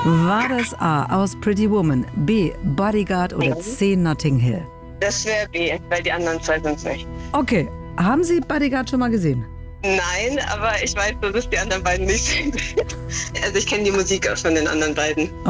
War das A aus Pretty Woman, B Bodyguard oder C Notting Hill? Das wäre B, weil die anderen zwei sind es nicht. Okay, haben Sie Bodyguard schon mal gesehen? Nein, aber ich weiß, dass es die anderen beiden nicht sind. Also ich kenne die Musik auch von den anderen beiden.